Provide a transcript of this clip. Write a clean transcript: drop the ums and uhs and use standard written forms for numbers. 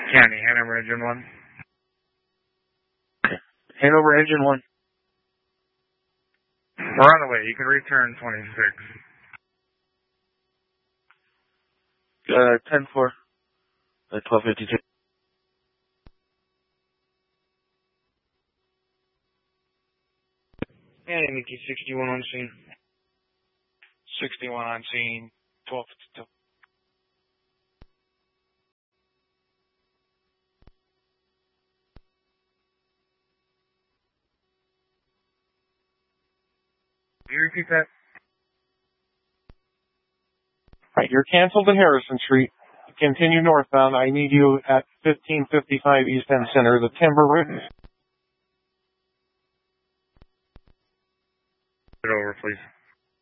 County, hand over engine 1. Hand over engine 1. We're on the way. You can return 26. 10-4. 1252. And MET 61 on scene. 61 on scene. 1252. Can you repeat that? Right, you're canceled at Harrison Street. Continue northbound. I need you at 1555 East End Center, the Timber Ridge. Get over, please.